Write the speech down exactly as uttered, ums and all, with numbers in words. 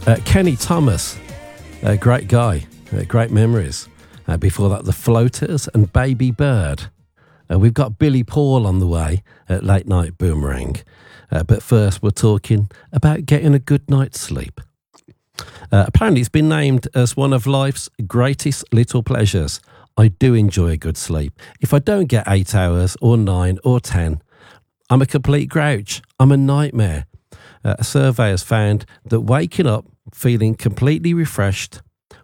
Uh, Kenny Thomas, a great guy, uh, great memories. Uh, before that, The Floaters and Baby Bird. Uh, we've got Billy Paul on the way at Late Night Boomerang. Uh, but first, we're talking about getting a good night's sleep. Uh, apparently, it's been named as one of life's greatest little pleasures. I do enjoy a good sleep. If I don't get eight hours or nine or ten, I'm a complete grouch. I'm a nightmare. Uh, a survey has found that waking up feeling completely refreshed